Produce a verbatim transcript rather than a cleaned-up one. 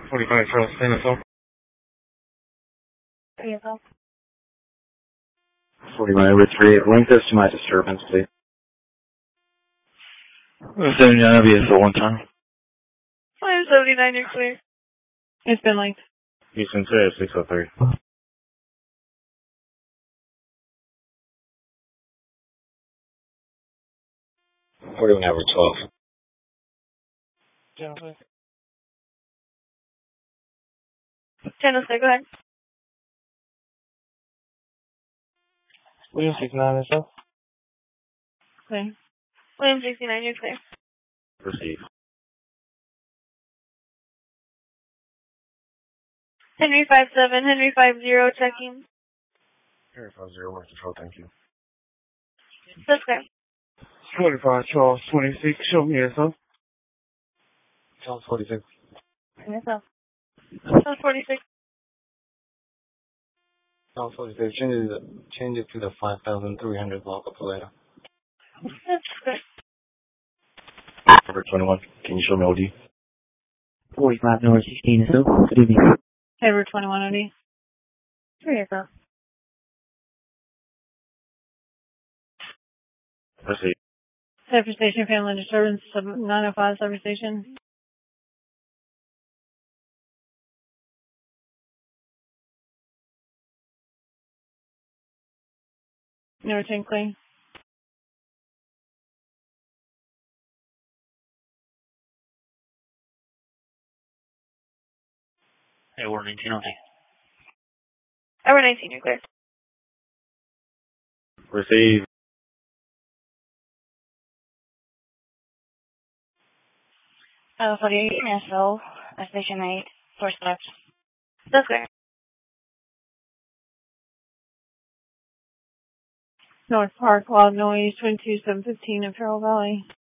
forty-five Charles, San Antonio. Yes, sir. forty-nine over three. Link this to my disturbance, please. seventy-nine V S O one time. five seventy-nine, you're clear. It's been linked. Houston two six oh three. forty-one over twelve. Channel six, go ahead. William sixty-nine S L. Okay. William sixty-nine, you're clear. Receive. Henry five seven, Henry five zero, checking. Henry five zero, one control, thank you. That's clear. forty-five Charles, twenty-six, show me S L. Charles forty-six. Yes, sir. Charles forty-six. Charles forty-six, change it, change it to the five thousand three hundred block up later. That's clear. Number twenty-one, can you show me O D? forty-five North sixteen S L. Good evening. Ever twenty-one O D. Three S L. Receive. Cypher Station, family disturbance, nine oh five, Cypher Station. Number ten, clean. Hey, we're nineteen O D. Ever nineteen, you're clear. Receive. Uh, forty-eight S L, uh, Station eight, four steps. That's clear. North Park, Wild Noise, twenty-two seven fifteen in Farrell Valley.